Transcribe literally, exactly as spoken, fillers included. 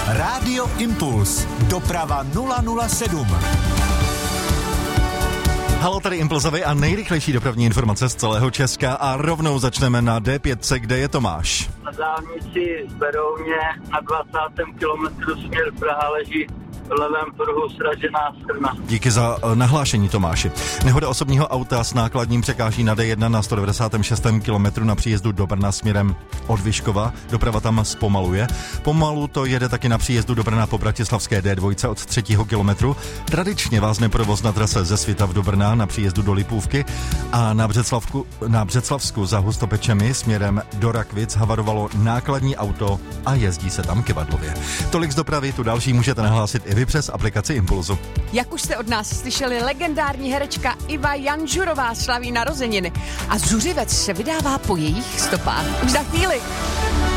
Rádio Impuls. Doprava nula nula sedm. Halo, tady Impulzovi a nejrychlejší dopravní informace z celého Česka a rovnou začneme na D pět, kde je Tomáš. Na dálnici z Berouně na dvacátém kilometru směr Praha leží v levém pruhu sražená strna. Díky za nahlášení, Tomáši. Nehoda osobního auta s nákladním překáží na D jedna na sto devadesát šest kilometru na příjezdu do Brna směrem od Vyškova. Doprava tam zpomaluje. Pomalu to jede taky na příjezdu do Brna po bratislavské D dva od třetího kilometru. Tradičně vázne provoz na trase ze Svitav do Brna na příjezdu do Lipůvky a na Břeclavku, na Břeclavsku za Hustopečemi směrem do Rakvic havarovalo nákladní auto a jezdí se tam kivadlově. Tolik z dopravy, tu další můžete nahlásit i vy přes aplikaci Impulzu. Jak už jste od nás slyšeli, legendární herečka Iva Janžurová slaví narozeniny a Zuřivec se vydává po jejich stopách. Už za chvíli.